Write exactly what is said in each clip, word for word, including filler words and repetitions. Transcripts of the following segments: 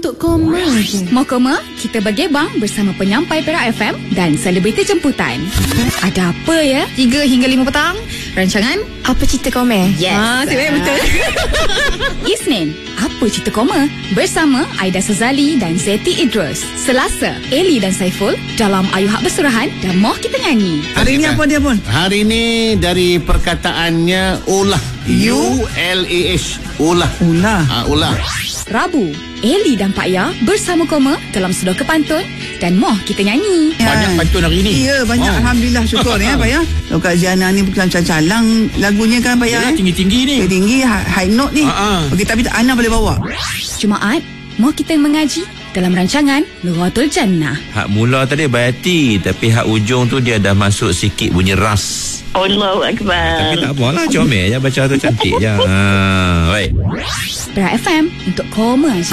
untuk koma je. Mau koma? Kita bergebang bersama penyampai Perak F M dan selebriti jemputan. Ada apa ya? tiga hingga lima petang. Rancangan Apa Cerita Koma? Yes. Ah, sebenarnya betul. Isnin, Apa Cerita Koma? Bersama Aida Sazali dan Zeti Idrus. Selasa, Eli dan Saiful dalam Ayu Hak Bersurahan dan Moh Kita Nyanyi. Hari ini apa dia pun? Hari ini dari perkataannya ulah. U L A H. Ulah. Ulah. Ah, ulah. Rabu, Eli dan Pak Ya bersama Koma dalam Sedor Kepantun dan Moh Kita Nyanyi. Banyak pantun hari ini. Ya, banyak. Oh. Alhamdulillah, syukur ya Pak Ya. Kalau Kak Ziana ni bukan calang lagunya kan Pak Ya. Ya, tinggi-tinggi ni. Tinggi, high note ni. Uh-uh. Okey, tapi Ana boleh bawa. Jumaat, Moh Kita mengaji dalam rancangan Nuratul Jannah. Hak mula tadi berhati, tapi hak ujung tu dia dah masuk sikit bunyi ras. Allahu Akbar. Tapi tak apalah, comel je baca tu, cantik je. Ha, baik. Perak F M untuk koma je.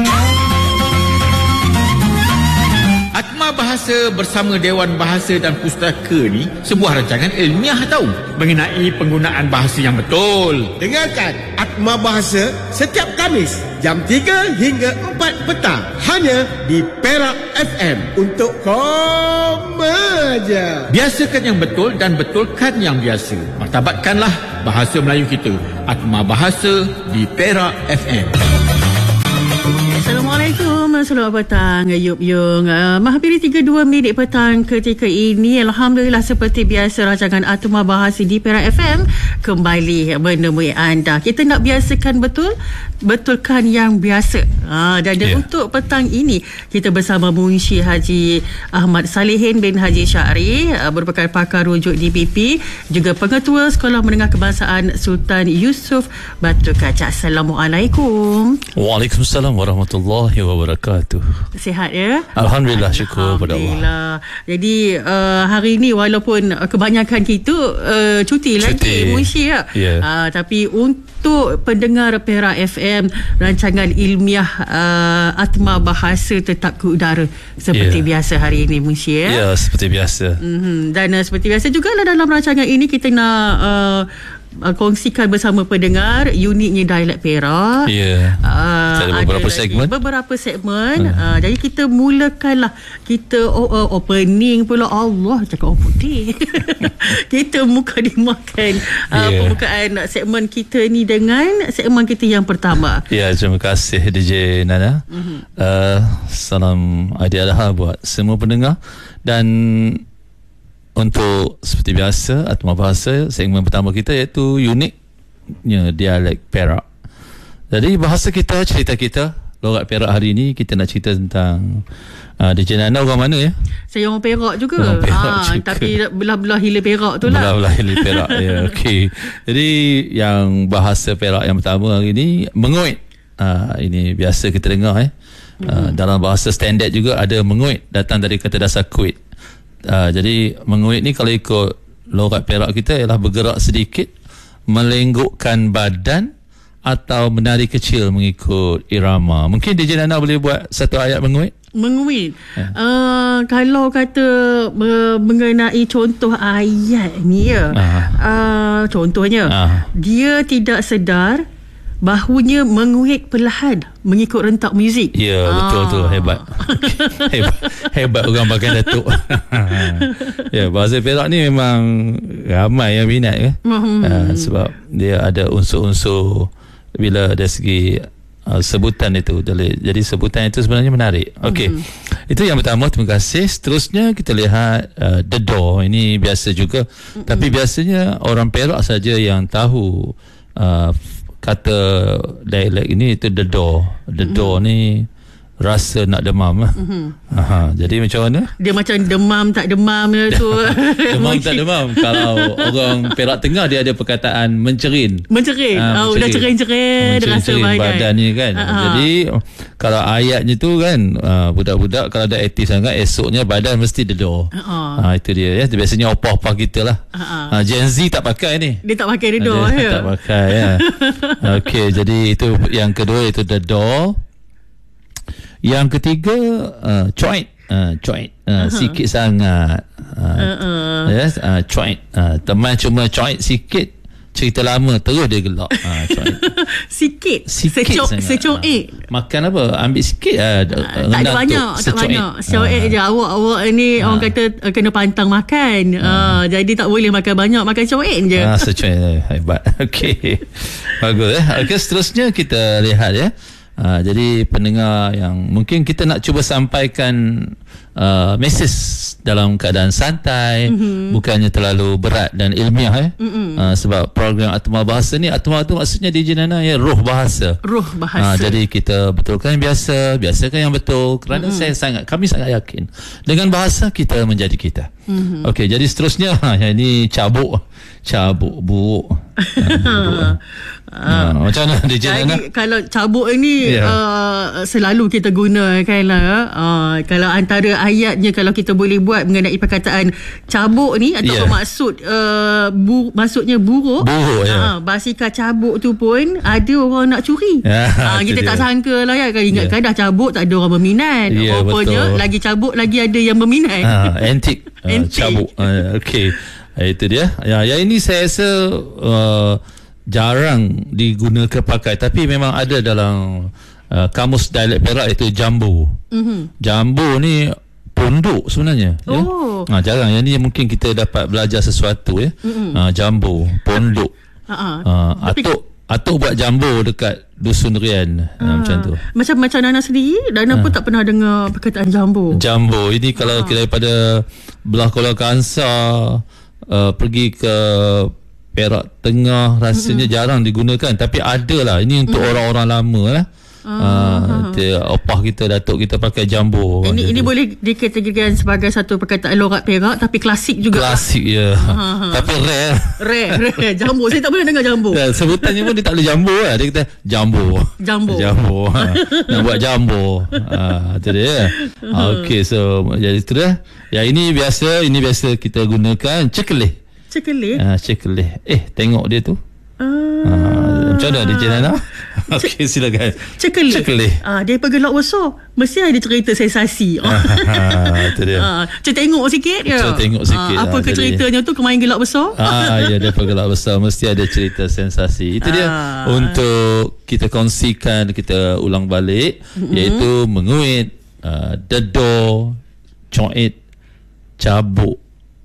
Atma Bahasa bersama Dewan Bahasa dan Pustaka ni sebuah rancangan ilmiah tahu mengenai penggunaan bahasa yang betul. Dengarkan Atma Bahasa setiap Khamis jam tiga hingga empat petang hanya di Perak F M untuk koma je. Biasakan yang betul dan betulkan yang biasa. Martabatkanlah bahasa Melayu kita. Atma Bahasa di Perak F M. Assalamualaikum, selamat petang Yub Yung. uh, Menghampiri tiga puluh dua minit petang ketika ini. Alhamdulillah, seperti biasa rancangan Atma Bahasa di Perak F M kembali menemui anda. Kita nak biasakan betul, betulkan yang biasa. ha, Dan yeah. untuk petang ini kita bersama Munshi Haji Ahmad Salihin bin Haji Syari, uh, merupakan pakar rujuk D P P, juga pengetua Sekolah Menengah Kebangsaan Sultan Yusof Batu Kaca. Assalamualaikum. Waalaikumsalam warahmatullahi wabarakatuh. Sihat ya? Alhamdulillah, syukur pada Allah. Jadi uh, hari ini walaupun uh, kebanyakan kita uh, cuti, cuti lagi Munshi ya. Yeah. Uh, tapi untuk pendengar Perak F M, rancangan ilmiah uh, Atma Bahasa tetap ke udara seperti yeah. biasa hari ini Munshi ya. Ya, yeah, seperti biasa. Mm-hmm. Dan uh, seperti biasa juga dalam rancangan ini kita nak uh, Uh, kongsikan bersama pendengar uniknya dialek Perak. Ya. Yeah. Uh, ada beberapa ada segmen. Beberapa segmen. Uh. Uh, jadi kita mulakanlah. Kita oh, uh, opening pula. Allah, cakap orang putih. Kita mukadimahkan uh, yeah. pembukaan segmen kita ni dengan segmen kita yang pertama. Ya, yeah, terima kasih D J Nana. Uh-huh. Uh, salam Adi Adha buat semua pendengar. Dan untuk seperti biasa Atma Bahasa, segmen pertama kita iaitu uniknya dialek Perak. Jadi bahasa kita, cerita kita, logat Perak hari ini kita nak cerita tentang uh, D J Nana orang mana ya? Saya orang Perak juga. Orang Perak ha, juga. Tapi belah-belah hilir Perak tu lah. Belah-belah hilir Perak. Ya, okey. Jadi yang bahasa Perak yang pertama hari ini menguit. Uh, ini biasa kita dengar eh. Uh, mm-hmm. Dalam bahasa standard juga ada menguit, datang dari kata dasar kuit. Uh, jadi menguit ni kalau ikut logat Perak kita ialah bergerak sedikit, melenggukkan badan atau menari kecil mengikut irama. Mungkin D J Nana boleh buat satu ayat menguit? Menguit. Ya. Uh, kalau kata uh, mengenai contoh ayat ni ya. Uh, contohnya Aha. dia tidak sedar bahunya menguit perlahan mengikut rentak muzik. Ya, betul tu, hebat. hebat. Hebat orang pakai datuk. Ya, bahasa Perak ni memang ramai yang minat kan. Mm-hmm. Uh, sebab dia ada unsur-unsur bila dari segi uh, sebutan itu. Jadi sebutan itu sebenarnya menarik. Okey. Mm-hmm. Itu yang pertama, terima kasih. Seterusnya kita lihat uh, The Door. Ini biasa juga. Mm-hmm. Tapi biasanya orang Perak saja yang tahu uh, kata dialek ini itu the door. The door mm-hmm. ni rasa nak demam. Mm-hmm. Aha, jadi macam mana? Dia macam demam tak demam tu. Demam tak demam. Kalau orang Perak Tengah dia ada perkataan mencerin. Mencerin. Ha, oh, dah cerin-cerin, rasa badan. badan ni kan. Uh-huh. Jadi kalau ayatnya tu kan, uh, budak-budak kalau dah aktif sangat, esoknya badan mesti dedor. Uh-huh. Ha, itu dia ya. Biasanya opah-opah kita lah. Uh-huh. Ha, Gen Z tak pakai ni. Dia tak pakai dedor ya. Tak pakai ya. Okey, jadi itu yang kedua, itu dedor. Yang ketiga uh, coit, uh, coit uh, uh-huh. sikit sangat. Uh, uh-uh. Yes, uh, coit. Uh, teman cuma coit sikit, cerita lama terus dia gelak. Ha, sikit. Sikit Secok, sangat. secoek. Ha, makan apa? Ambil sikit lah. Uh, tak ada banyak, tak banyak. Secoek je. Awak awak ni ha. orang kata uh, kena pantang makan. Ha. Uh, jadi tak boleh makan banyak, makan coek je. Ha, secoek hebat. Okey. Bagus eh. Okey, seterusnya kita lihat ya. Uh, jadi pendengar yang mungkin kita nak cuba sampaikan uh, mesej dalam keadaan santai, mm-hmm. bukannya terlalu berat dan ilmiah eh. Mm-hmm. Uh, sebab program Atma Bahasa ni, Atma tu maksudnya D J Nana ya, roh bahasa. Roh bahasa. Uh, jadi kita betulkan yang biasa, biasakan yang betul, kerana mm-hmm. saya sangat kami sangat yakin dengan bahasa kita menjadi kita. Mm-hmm. Okey, jadi seterusnya yang ini cabuk cabuk buruk. Uh, uh, macam mana D J Nana? Kalau cabuk ni yeah. uh, selalu kita gunakan lah. Uh, kalau antara ayatnya kalau kita boleh buat mengenai perkataan cabuk ni atau yeah. maksud uh, bu, maksudnya buruk. Buruk ya. Uh, basikal cabuk tu pun ada orang nak curi. Yeah, uh, kita tak sangka lah ya. Kalau ingatkan yeah. dah cabuk tak ada orang berminat. Yeah, rupanya betul. Lagi cabuk lagi ada yang berminat. Uh, antik. Uh, antik. Cabuk. Uh, Okey. Itu dia. Ya, yang ini saya rasa uh, jarang digunakan pakai, tapi memang ada dalam uh, kamus dialek Perak, iaitu jambu. Mm-hmm. Jambu ni pondok sebenarnya. Oh. Ya? Ha, jarang. Yang ni mungkin kita dapat belajar sesuatu ya. Mm-hmm. Ha, jambu, pondok. Uh-huh. Ha, atuk atuk buat jambu dekat Dusun Rian. Ha, ha, macam tu. Macam macam Nana sendiri, Nana ha. pun tak pernah dengar perkataan jambu. Jambu ini kalau ha. kita daripada belah Kuala Kangsar Uh, pergi ke Perak Tengah rasanya mm-hmm. jarang digunakan, tapi ada lah. Ini untuk mm-hmm. orang-orang lama lah. Uh, uh, opah kita, datuk kita pakai jambu. Ini ini boleh dikategorikan sebagai satu perkataan logat Perak, tapi klasik juga. Klasik ya. Uh-huh. Tapi rare. Rare, rare. Jambu. Saya tak pernah dengar jambu. Ya, sebutannya pun dia tak boleh jambu lah. Dia kata jambu. Jambu. Jambu. Ha. Nak buat jambu. Ha, itu dia. Okey, so jadi itu dia. Ya, ini biasa, ini biasa kita gunakan cekelih. Cekelih. Ah, ha, cekelih. Eh, tengok dia tu. Ah. Ha, macam mana D J Nana? Okey, silakan. Cekelih. Cekelih. Ah, dia pergelak besar. Mesti ada cerita sensasi. Ah, itu dia. Ah, cuba tengok sikit je. Cuba tengok sikit. Ah, apa ke ceritanya tu kemain gelak besar? Ah, ya, dia pergelak besar. Mesti ada cerita sensasi. Itu dia ah. untuk kita kongsikan, kita ulang balik, mm-hmm. iaitu menguit, uh, dedor, coit, cabuk,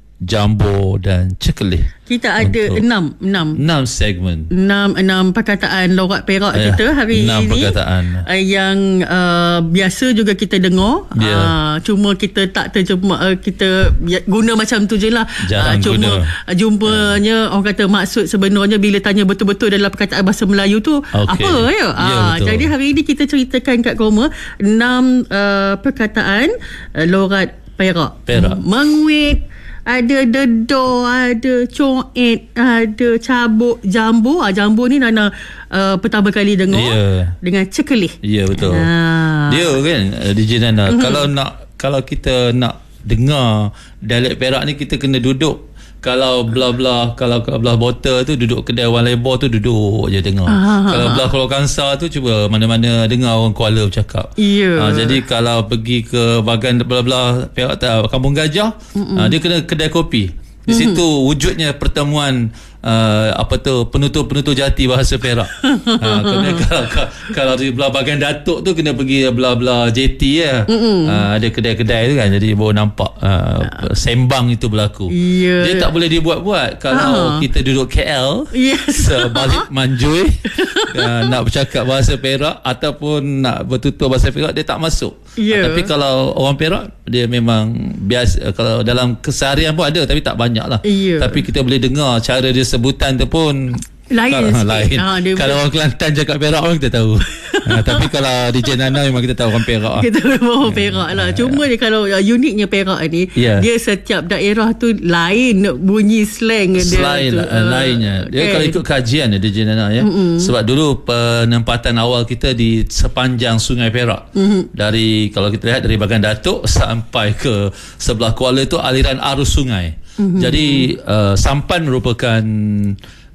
jambu dan cekelih. Kita ada enam enam enam segmen, enam enam perkataan logat Perak eh, kita hari enam ini perkataan yang uh, biasa juga kita dengar. Yeah. Uh, cuma kita tak terjemah, uh, kita guna macam tu je lah. Jarang uh, cuma guna. Jumpanya yeah. orang kata maksud sebenarnya bila tanya betul-betul dalam perkataan bahasa Melayu tu okay. apa ya? Yeah, uh, jadi hari ini kita ceritakan kat Koma enam uh, perkataan uh, logat Perak. Perak. Menguit, ada dedor, ada coet, ada cabuk, jambu. Ah, jambu ni Nana uh, pertama kali dengar yeah. dengan cekelih. Ya, yeah, betul. Ah. Dia kan D J Nana, mm-hmm. kalau nak kalau kita nak dengar dialek Perak ni, kita kena duduk. Kalau belah-belah, kalau belah botol tu duduk kedai orang lebor tu, duduk je dengar. Ah, kalau belah Kuala Kangsar tu, cuba mana-mana dengar orang Kuala bercakap. Yeah. Ha, jadi kalau pergi ke bahagian belah-belah Perak, Kampung Gajah, ha, dia kena kedai kopi. Di situ wujudnya pertemuan uh, apa tu penutur-penutur jati bahasa Perak. ha, kena, kalau, kalau di belah bahagian Datuk tu kena pergi belah-belah J T ya. Ha, ada kedai-kedai tu kan, jadi baru nampak uh, sembang itu berlaku. Yeah. Dia tak boleh dibuat-buat. Kalau ha. kita duduk K L, yes. sebalik Manjui, uh, nak bercakap bahasa Perak ataupun nak bertutur bahasa Perak, dia tak masuk. Yeah. Ha, tapi kalau orang Perak, dia memang biasa. Kalau dalam keseharian pun ada, tapi tak banyak lah. Yeah. Tapi kita boleh dengar cara dia sebutan tu pun lain kalau, sikit. lain. Ha, kalau orang Kelantan cakap Perak pun kita tahu. ha, tapi kalau D J Nana memang kita tahu orang Perak. Kita tahu orang Perak lah. Cuma dia kalau uh, uniknya Perak ni, yeah. dia setiap daerah tu lain bunyi slang dia. Lain, tu, uh, lainnya. Dia okay. kalau ikut kajian D J Nana ya. Mm-hmm. Sebab dulu penempatan awal kita di sepanjang Sungai Perak. Mm-hmm. Dari kalau kita lihat dari bahagian Datuk sampai ke sebelah Kuala tu aliran arus sungai. Mm-hmm. Jadi uh, sampan merupakan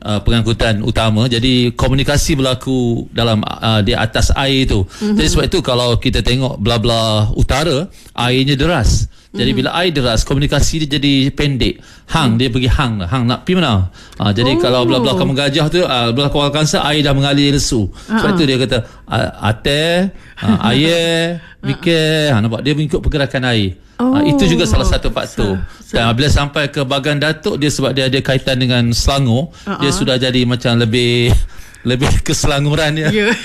uh, pengangkutan utama. Jadi komunikasi berlaku dalam uh, di atas air tu. Mm-hmm. Jadi sebab itu kalau kita tengok belah-belah utara, airnya deras. Jadi mm-hmm. bila air deras, komunikasi dia jadi pendek. Hang, mm. dia pergi hang. Hang nak pergi mana? Uh, jadi oh. kalau belah-belah Kampung Gajah tu, uh, belah Kuala Kangsar, air dah mengalir lesu. Uh-huh. Sebab itu dia kata, ate, uh, air, mikir. Ha, nampak? Dia mengikut pergerakan air. Oh. Uh, itu juga salah satu faktor. So, so. Dan bila sampai ke Bagan Datuk, dia sebab dia ada kaitan dengan Selangor, uh-huh. dia sudah jadi macam lebih lebih keselanguran dia. Yeah.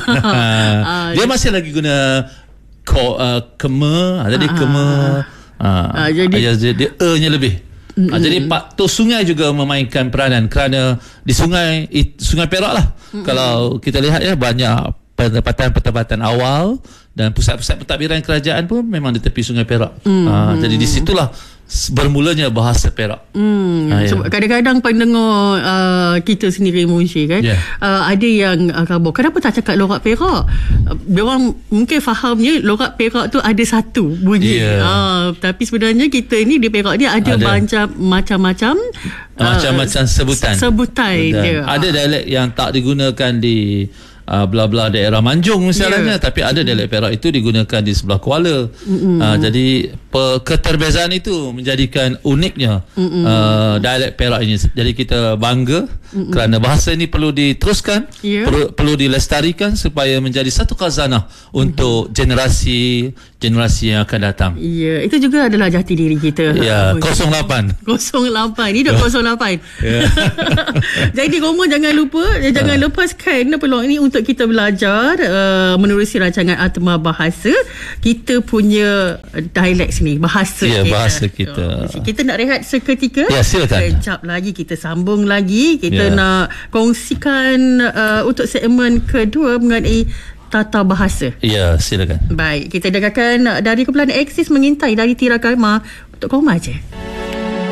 uh, dia masih lagi guna ko, uh, kema, jadi uh-huh. kema. Uh, uh, jadi dia e-nya lebih. Mm-hmm. Uh, jadi faktor sungai juga memainkan peranan kerana di sungai it, Sungai Perak lah. Mm-hmm. Kalau kita lihat ya, banyak pertempatan-pertempatan awal dan pusat-pusat pentadbiran kerajaan pun memang di tepi Sungai Perak. Mm-hmm. Uh, jadi di situlah bermulanya bahasa Perak. Hmm. Ha, ya. Kadang-kadang pendengar uh, kita sendiri Munshi kan, yeah. uh, ada yang uh, kabur, kenapa tak cakap lorak Perak? Uh, diorang mungkin fahamnya lorak Perak tu ada satu bunyi. Yeah. Uh, tapi sebenarnya kita ni di Perak ni ada, ada. Macam, macam-macam macam-macam uh, sebutan. Sebutan dia. Ada dialek yang tak digunakan di Uh, belah-belah daerah Manjung misalnya, yeah. tapi ada dialek Perak itu digunakan di sebelah Kuala. Mm-hmm. Uh, jadi pe- keterbezaan itu menjadikan uniknya mm-hmm. uh, dialek Perak ini. Jadi kita bangga mm-hmm. kerana bahasa ini perlu diteruskan, yeah. perlu, perlu dilestarikan supaya menjadi satu khazanah mm-hmm. untuk generasi generasi yang akan datang. Ya, yeah. itu juga adalah jati diri kita. Ya, yeah. kosong lapan. kosong lapan. Ini dah kosong lapan. Yeah. Jadi Roma jangan lupa, jangan uh. lepaskan peluang ini untuk kita belajar uh, menerusi rancangan Atma Bahasa. Kita punya dialek sini, bahasa yeah, kita. bahasa kita. Uh, kita nak rehat seketika. Ya, silakan. Kejap lagi kita sambung lagi. Kita yeah. nak kongsikan uh, untuk segmen kedua mengenai tata bahasa. Ya, silakan. Baik, kita dengarkan dari kumpulan Axis Mengintai dari Tira Karma untuk Koma Je.